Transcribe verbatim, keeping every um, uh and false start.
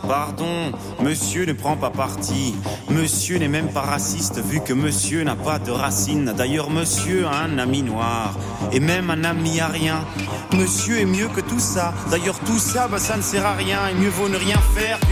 Pardon, monsieur ne prend pas parti. Monsieur n'est même pas raciste vu que monsieur n'a pas de racines. D'ailleurs, monsieur a un ami noir et même un ami arien. Monsieur est mieux que tout ça. D'ailleurs, tout ça, bah, ça ne sert à rien et mieux vaut ne rien faire.